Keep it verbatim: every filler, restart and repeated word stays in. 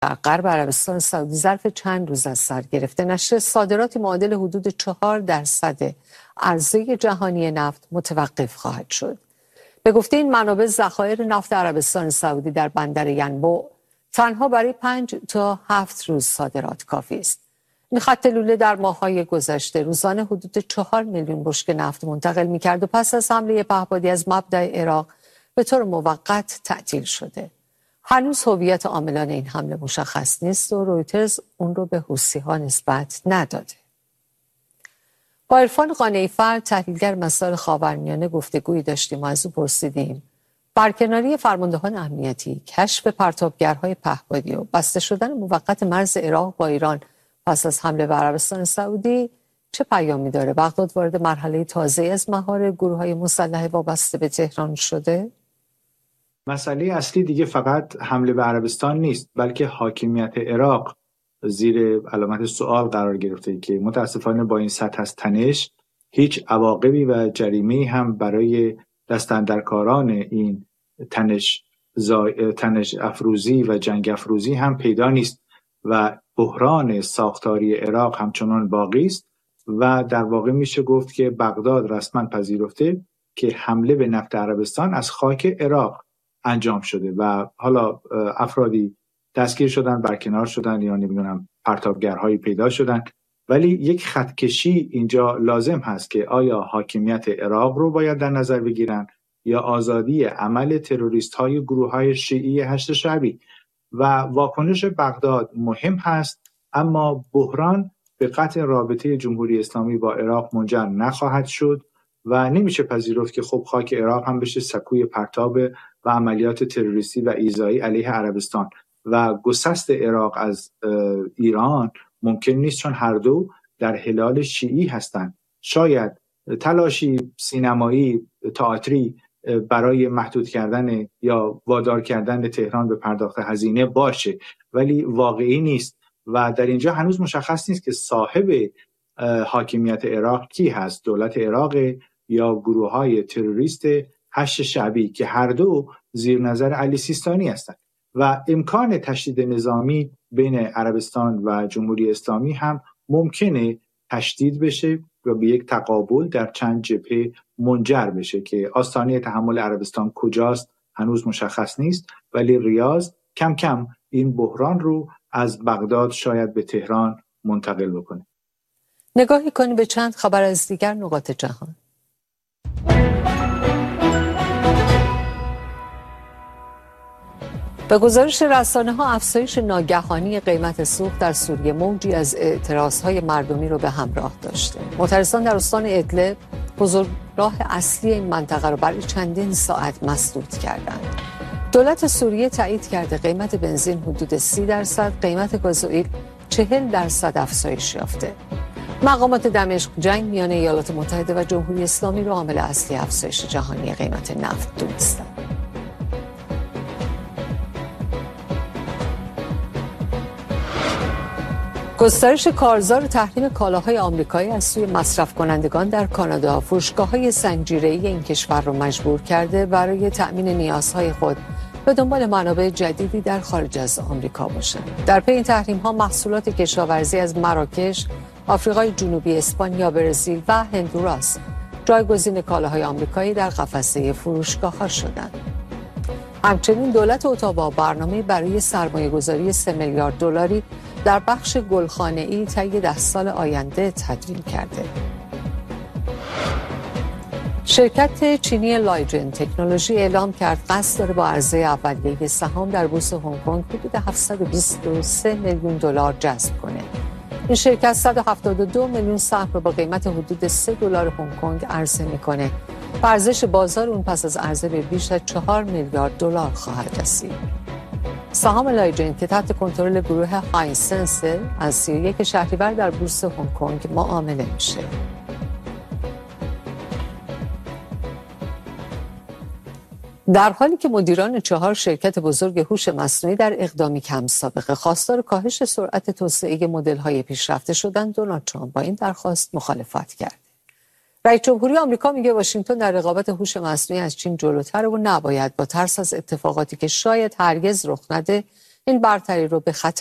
در غرب عربستان سعودی ظرف چند روز از سر گرفته. نشر صادراتی معادل حدود چهار درصد عرضه جهانی نفت متوقف خواهد شد. به گفته این منابع ذخایر نفت عربستان سعودی در بندر ینبوع تنها برای پنج تا هفت روز صادرات کافی است. این خط لوله در ماه‌های گذشته روزانه حدود چهار میلیون بشکه نفت منتقل می‌کرد و پس از حمله پهپادی از مبدأ عراق به طور موقت تعطیل شده. هنوز هویت عاملان این حمله مشخص نیست و رویترز اون رو به حوثی‌ها نسبت نداده. با عرفان قانعی‌فر تحلیلگر مسائل خاورمیانه گفتگویی داشتیم و از او پرسیدیم برکناری فرماندهان امنیتی، کشف پرتابگرهای پهپادی و بسته شدن موقت مرز عراق با ایران پس از حمله به عربستان سعودی چه پیامی داره؟ بغداد وارد مرحله تازه از مهار گروه‌های مسلح وابسته به تهران شده؟ مسئله اصلی دیگه فقط حمله به عربستان نیست، بلکه حاکمیت عراق زیر علامت سوال قرار گرفته که متاسفانه با این سطح از تنش هیچ عواقبی و جریمه‌ای هم برای دستاندرکاران این تنش زا... تنش افروزی و جنگ افروزی هم پیدا نیست و بحران ساختاری عراق همچنان باقی است و در واقع میشه گفت که بغداد رسما پذیرفته که حمله به نفت عربستان از خاک عراق انجام شده و حالا افرادی دستگیر شدن، برکنار شدن یا نمیدونم پرتابگرهایی پیدا شدن، ولی یک خطکشی اینجا لازم هست که آیا حاکمیت عراق رو باید در نظر بگیرن یا آزادی عمل تروریست های گروه های شیعی هشت شعبی. و واکنش بغداد مهم هست، اما بحران به قطع رابطه جمهوری اسلامی با عراق منجر نخواهد شد و نمیشه پذیرفت که خب خاک عراق هم بشه سکوی پرتاب و عملیات تروریستی و ایذایی علیه عربستان و گسست عراق از ایران ممکن نیست، چون هر دو در هلال شیعی هستند. شاید تلاشی سینمایی، تئاتری برای محدود کردن یا وادار کردن تهران به پرداخت هزینه باشه، ولی واقعی نیست و در اینجا هنوز مشخص نیست که صاحب حاکمیت عراق کی هست، دولت عراق یا گروه‌های تروریست هشت شعبی که هر دو زیر نظر علی سیستانی هستند و امکان تشدید نظامی بین عربستان و جمهوری اسلامی هم ممکنه تشدید بشه و به یک تقابل در چند جبهه منجر بشه که آستانه تحمل عربستان کجاست هنوز مشخص نیست، ولی ریاض کم کم این بحران رو از بغداد شاید به تهران منتقل بکنه. نگاهی کنیم به چند خبر از دیگر نقاط جهان. به گزارش رسانه‌ها افزایش ناگهانی قیمت سوخت در سوریه موجی از اعتراضهای مردمی رو به همراه داشته. معترضان در استان ادلب بزرگراه اصلی این منطقه رو برای چندین ساعت مسدود کردند. دولت سوریه تایید کرده قیمت بنزین حدود سی درصد، قیمت گازوئیل چهل درصد افزایش یافته. مقامات دمشق جنگ میان ایالات متحده و جمهوری اسلامی رو عامل اصلی افزایش جهانی قیمت نفت دونستند. گسترش کارزار تحریم کالاهای آمریکایی از سوی مصرف کنندگان در کانادا فروشگاه‌های زنجیره‌ای این کشور را مجبور کرده برای تأمین نیازهای خود به دنبال منابع جدیدی در خارج از آمریکا باشند. در پی این تحریم‌ها محصولات کشاورزی از مراکش، آفریقای جنوبی، اسپانیا، برزیل و هندوراس جایگزین کالاهای آمریکایی در قفسه فروشگاه‌ها شدند. همچنین دولت اتاوا برنامه برای سرمایه‌گذاری سه میلیارد دلاری در بخش گلخانه‌ای طی ده سال آینده تدوین کرده. شرکت چینی لایجن تکنولوژی اعلام کرد قصد داره با عرضه اولیه سهام در بورس هنگ کنگ حدود هفتصد و بیست و سه میلیون دلار جذب کنه. این شرکت صد و هفتاد و دو میلیون سهم را با قیمت حدود سه دلار هنگ کنگ عرضه میکنه. ارزش بازار اون پس از عرضه به بیش از چهار میلیارد دلار خواهد رسید. سهام لایجن که تحت کنترل گروه های سنس از سی و یک شهریور در بورس هنگ کنگ معامله میشه. در حالی که مدیران چهار شرکت بزرگ هوش مصنوعی در اقدامی کم سابقه خواستار کاهش سرعت توسعه مدل‌های پیشرفته شدند، دونالد ترامپ با این درخواست مخالفت کرد. رئیس جمهوری آمریکا میگه واشنگتن در رقابت هوش مصنوعی از چین جلوتره و نباید با ترس از اتفاقاتی که شاید هرگز رخ نده این برتری رو به خطر